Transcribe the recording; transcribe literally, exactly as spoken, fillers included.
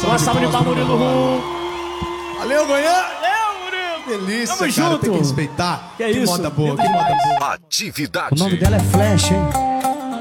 Uma salva de palmas, Murilo Rum. Valeu, Goiânia! Valeu, Murilo! Delícia, Tamo cara, junto. tem que respeitar. Que é isso? moda boa, que moda boa. Atividade. O nome dela é Flash, hein?